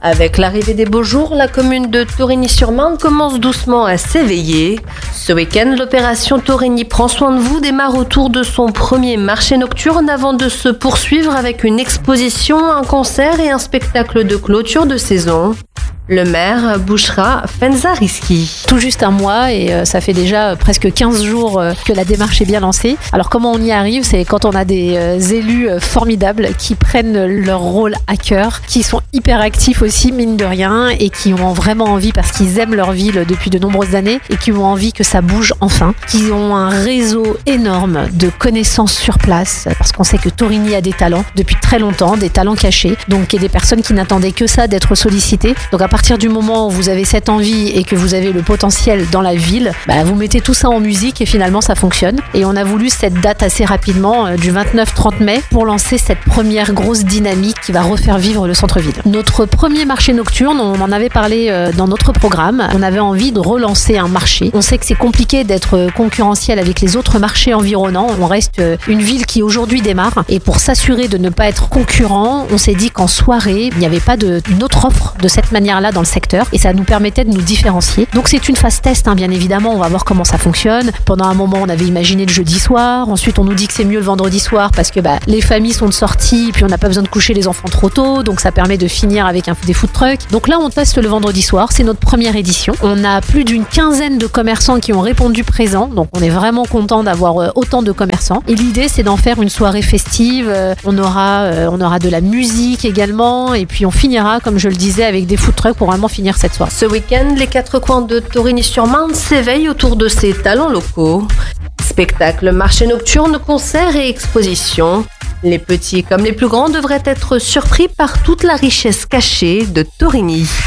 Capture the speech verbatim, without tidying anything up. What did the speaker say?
Avec l'arrivée des beaux jours, la commune de Torigny-sur-Marne commence doucement à s'éveiller. Ce week-end, l'opération Torigny prend soin de vous démarre autour de son premier marché nocturne avant de se poursuivre avec une exposition, un concert et un spectacle de clôture de saison. Le maire, Bouchra Fenzariski. Tout juste un mois et euh, ça fait déjà euh, presque quinze jours euh, que la démarche est bien lancée. Alors comment on y arrive? C'est quand on a des euh, élus euh, formidables qui prennent leur rôle à cœur, qui sont hyper actifs aussi, mine de rien, et qui ont vraiment envie, parce qu'ils aiment leur ville depuis de nombreuses années, et qui ont envie que ça bouge enfin, qui ont un réseau énorme de connaissances sur place, parce qu'on sait que Torigny a des talents depuis très longtemps, des talents cachés, donc il y a des personnes qui n'attendaient que ça, d'être sollicitées. Donc à partir du moment où vous avez cette envie et que vous avez le potentiel dans la ville, bah vous mettez tout ça en musique et finalement ça fonctionne. Et on a voulu cette date assez rapidement, euh, du vingt-neuf trente mai, pour lancer cette première grosse dynamique qui va refaire vivre le centre-ville. Notre premier marché nocturne, on en avait parlé euh, dans notre programme, on avait envie de relancer un marché. On sait que c'est compliqué d'être concurrentiel avec les autres marchés environnants, on reste euh, une ville qui aujourd'hui démarre, et pour s'assurer de ne pas être concurrent, on s'est dit qu'en soirée, il n'y avait pas de, une autre offre de cette manière-là dans le secteur, et ça nous permettait de nous différencier. Donc c'est une phase test, hein, bien évidemment, on va voir comment ça fonctionne. Pendant un moment on avait imaginé le jeudi soir, ensuite on nous dit que c'est mieux le vendredi soir parce que bah, les familles sont de sortie, puis on n'a pas besoin de coucher les enfants trop tôt, donc ça permet de finir avec un, des food trucks. Donc là on teste le vendredi soir, c'est notre première édition. On a plus d'une quinzaine de commerçants qui ont répondu présent, donc on est vraiment content d'avoir euh, autant de commerçants, et l'idée c'est d'en faire une soirée festive. euh, on aura euh, on aura de la musique également, et puis on finira, comme je le disais, avec des food trucks pour vraiment finir cette soirée. Ce week-end, les quatre coins de Torigny-sur-Marne s'éveillent autour de ces talents locaux. Spectacles, marchés nocturnes, concerts et expositions. Les petits comme les plus grands devraient être surpris par toute la richesse cachée de Torigny.